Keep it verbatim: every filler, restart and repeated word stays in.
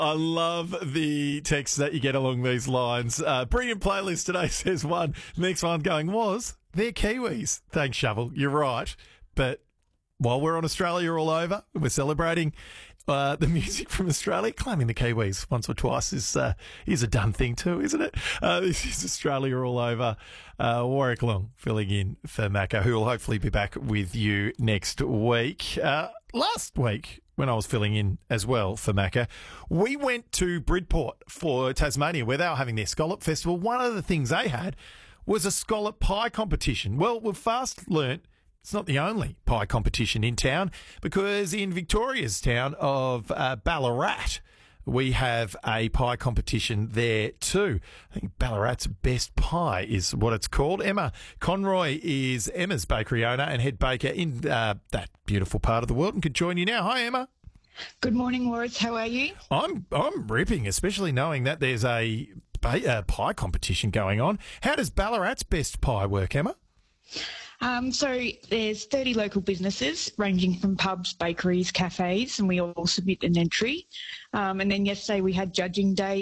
I love the texts that you get along these lines. Uh, brilliant playlist today, says one. Next one going was, they're Kiwis. Thanks, Shovel. You're right. But while we're on Australia all over, we're celebrating uh, the music from Australia. Claiming the Kiwis once or twice is uh, is a done thing too, isn't it? Uh, this is Australia all over. Uh, Warwick Long filling in for Macca, who will hopefully be back with you next week. Uh, last week, when I was filling in as well for Macca, we went to Bridport for Tasmania, where they were having their Scallop Festival. One of the things they had was a scallop pie competition. Well, we've fast learnt it's not the only pie competition in town, because in Victoria's town of uh, Ballarat, we have a pie competition there too. I think Ballarat's Best Pie is what it's called. Emma Conroy is Emma's bakery owner and head baker in uh, that beautiful part of the world and could join you now. Hi, Emma. Good morning, Warwick. How are you? I'm I'm ripping, especially knowing that there's a, a pie competition going on. How does Ballarat's Best Pie work, Emma? Um, so there's thirty local businesses ranging from pubs, bakeries, cafes, and we all submit an entry. Um, and then yesterday we had judging day.